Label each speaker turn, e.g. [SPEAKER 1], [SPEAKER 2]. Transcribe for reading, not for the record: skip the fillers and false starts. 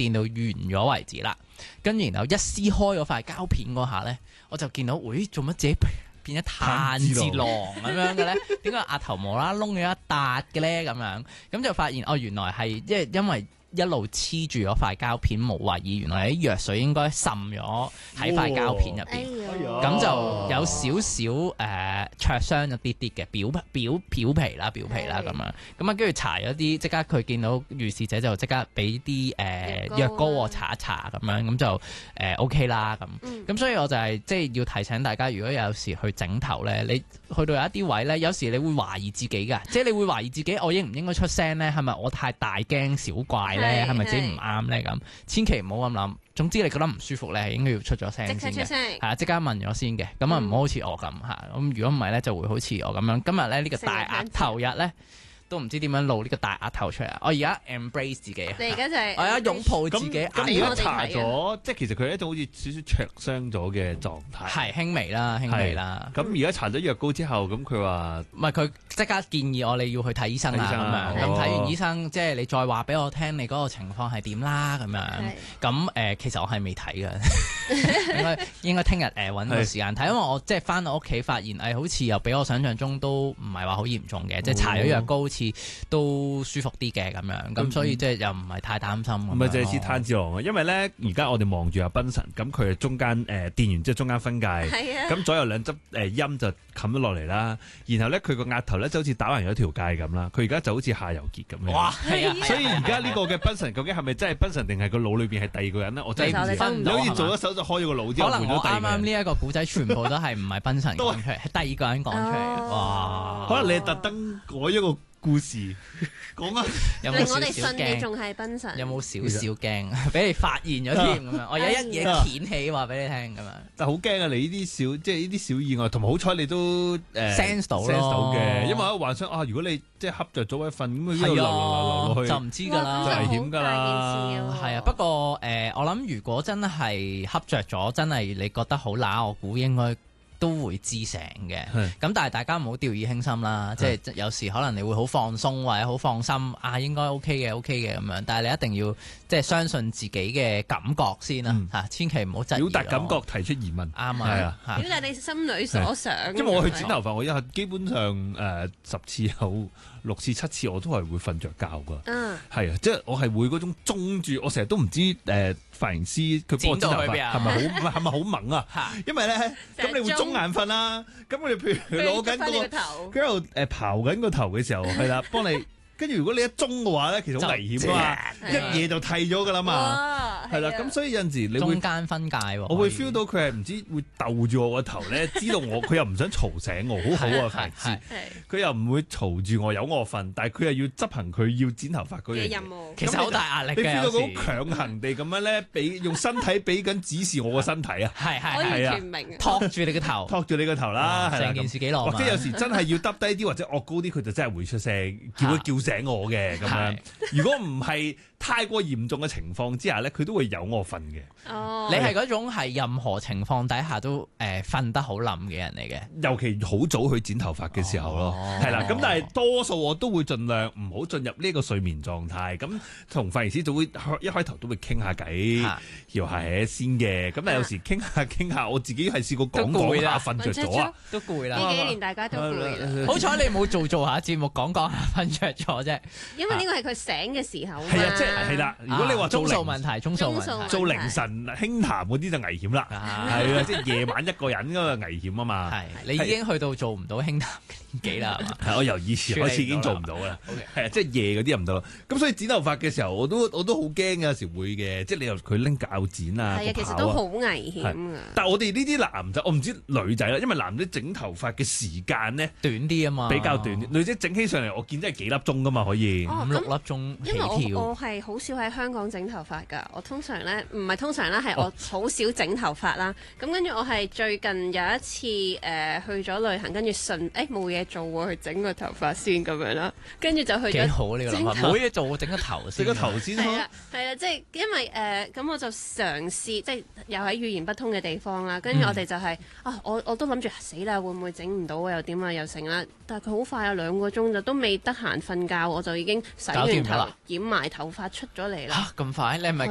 [SPEAKER 1] 電到完咗為止啦。跟住然後一撕開嗰塊膠片嗰下咧，我就見到，喂，做乜自己變咗炭治郎咁樣嘅咧？點解額頭無啦啦窿咗一笪嘅咧？咁樣咁就發現原來係因為一路黐住嗰塊膠片冇懷疑，原來啲藥水應該滲咗喺塊膠片入邊，咁就有少少灼傷咗啲啲嘅表皮啦咁樣，咁啊跟住搽咗啲，即刻佢見到如是者就即刻俾啲藥膏我搽一搽咁樣，咁就OK 啦咁所以我就係即係要提醒大家，如果有時去整頭咧，你去到有一啲位咧，有時你會懷疑自己㗎，即係你會懷疑自己，我應唔應該出聲咧？係咪我太大驚小怪咧？係咪自己唔啱咧？咁千祈唔好咁諗。總之你覺得唔舒服咧，係應該要出咗聲先嘅，係啊，即刻問咗先嘅。咁啊唔好好似我咁嚇。咁如果唔係咧，就會好似我咁樣。今日咧呢個大額頭日咧，都唔知點樣露呢個大額頭出嚟。我而家 embrace 自己啊！
[SPEAKER 2] 你而家就係
[SPEAKER 1] 我而家擁抱自己。
[SPEAKER 3] 咁而家搽咗，即係其實佢係一種好似少少灼傷咗嘅狀態。
[SPEAKER 1] 係輕微啦。
[SPEAKER 3] 咁而家搽咗藥膏之後，咁佢話
[SPEAKER 1] 唔係佢即刻建議我哋要去睇醫生啦。咁睇完醫生，即係你再話俾我聽你嗰個情況係點啦咁樣。咁其實我係未睇嘅，應該聽日揾個時間睇，因為我即係翻到屋企發現好似又比我想象中都唔係話好嚴重嘅，即係搽咗藥膏好似都舒服啲嘅咁樣，咁所以即係又唔係太擔心。
[SPEAKER 3] 唔係淨係似炭治郎啊，因為咧而家我哋望住阿賓神，咁佢係中間電完之後中間分界，咁左右兩執陰就冚咗落嚟啦。然後咧佢個額頭咧就好似打橫咗條界咁啦。佢而家就好似夏油傑咁樣。
[SPEAKER 1] 哇，係啊！
[SPEAKER 3] 所以而家呢個嘅賓神究竟係咪真係賓神定係個腦裏邊係第二個人咧？我真係唔知。你好似做咗手術開咗個腦之後換咗第二個人。可能我啱啱呢一個古仔全部都係唔係賓神講出嚟，係第二個人講出嚟。哇！可能你係特登改一個故事講啊，
[SPEAKER 1] 有冇
[SPEAKER 2] 令我哋信你仲係賓神？
[SPEAKER 1] 有冇少少驚？俾你發現咗添咁樣，我有一嘢掀起話俾你聽咁樣。
[SPEAKER 3] 但係好驚啊！你呢啲小即係呢啲小意外，同埋好彩你都
[SPEAKER 1] sense 到
[SPEAKER 3] 嘅，因為我幻想如果你即係恰着咗一份咁，一路流落去
[SPEAKER 1] 就唔知㗎啦，
[SPEAKER 3] 就危險㗎啦。
[SPEAKER 1] 係啊，不過我諗如果真係恰着咗，真係你覺得好乸，我估應該都會知醒嘅，咁但係大家唔好掉以輕心啦，即係有時可能你會好放鬆或者好放心應該 OK 嘅咁樣，但係你一定要即係相信自己嘅感覺先啦，千祈唔好質疑。
[SPEAKER 3] 表達感覺提出疑問，
[SPEAKER 1] 啱啊，
[SPEAKER 2] 表達你心裏所想。
[SPEAKER 3] 因為我去剪頭髮，我基本上10次有6次7次我都係會瞓着覺㗎，係啊，即係我係會嗰種中住，我成日都唔知髮型師佢幫我剪頭髮係咪好猛啊？因為咧咁你會中眼瞓啦，咁我哋譬如攞緊嗰個佢喺度刨緊個頭嘅時候係啦，幫你。跟住如果你一中嘅話咧，其實好危險啊嘛，一嘢就剃咗噶啦嘛，係啦，咁所以有陣時你會
[SPEAKER 1] 中間分界喎，
[SPEAKER 3] 我會 feel 到佢係唔知會逗住我個頭咧，知道佢又唔想嘈醒我，好好啊髮型師，佢又唔會嘈住我有我瞓，但係佢又要執行佢要剪頭髮嗰樣任務，
[SPEAKER 1] 其實好大壓力嘅。
[SPEAKER 3] 你 feel 到佢好強行地咁樣咧，用身體俾緊指示我個身體啊，
[SPEAKER 2] 係啊，
[SPEAKER 1] 托住你個頭，
[SPEAKER 3] 托住你個頭啦，
[SPEAKER 1] 成件事幾浪漫。
[SPEAKER 3] 或者有時真係要耷低啲或者惡高啲，佢就真係會出聲，叫醒我嘅咁樣。如果唔係太過嚴重嘅情況之下咧，佢都會有我瞓嘅。
[SPEAKER 1] 你係嗰種係任何情況底下都瞓得好冧嘅人嚟嘅，
[SPEAKER 3] 尤其好早去剪頭髮嘅時候咯，係啦。咁但係多數我都會盡量唔好進入呢個睡眠狀態。咁同髮型師就會一開頭都會傾下偈，搖下嘢先嘅。咁但係有時傾下，我自己係試過講下瞓着咗啊，
[SPEAKER 1] 都攰啦。
[SPEAKER 2] 呢幾年大家都攰。
[SPEAKER 1] 好彩你冇做下節目講下瞓着咗啫。
[SPEAKER 2] 因為呢個係佢醒嘅時候。
[SPEAKER 3] 係啊，即係啦。如果你話
[SPEAKER 1] 鐘數問題，
[SPEAKER 3] 做凌晨輕談嗰啲就危險啦。係啊，即係夜晚一個人嗰個危險啊嘛。
[SPEAKER 1] 係你已經去到做唔到輕談嘅年紀啦，係嘛？
[SPEAKER 3] 係我由以前開始已經做唔到啦。係啊，即係夜嗰啲又唔到。咁所以剪頭髮嘅時候，我都好驚嘅，有時會嘅。即係你又佢拎鉸剪啊，
[SPEAKER 2] 係啊，其實都好危險啊。
[SPEAKER 3] 但係我哋呢啲男仔，我唔知女仔啦，因為男仔整頭髮嘅時間咧
[SPEAKER 1] 短啲啊嘛，
[SPEAKER 3] 比較短啲。女仔整起上嚟，我見真係幾粒鐘噶嘛，可以
[SPEAKER 1] 5-6粒鐘起跳。
[SPEAKER 2] 因為我係好少喺香港整頭髮㗎，我通常咧唔係通常啦，係我好少整頭髮啦。咁跟住我係最近有一次去咗旅行，跟住順冇嘢做喎，去整個頭髮先咁樣啦。跟住就去咗。幾
[SPEAKER 1] 好呢個諗法，冇嘢做，整個頭先。
[SPEAKER 3] 整個頭先
[SPEAKER 2] 係啊，即係因為咁我就嘗試，即係又喺語言不通嘅地方啦。跟住我哋就係我都諗住死啦，會唔會整唔到啊？又點啊？又成啦。但係佢好快有2個鐘就都未得閒瞓覺，我就已經洗完頭、染埋頭髮出咗嚟啦。
[SPEAKER 1] 咁快？你係咪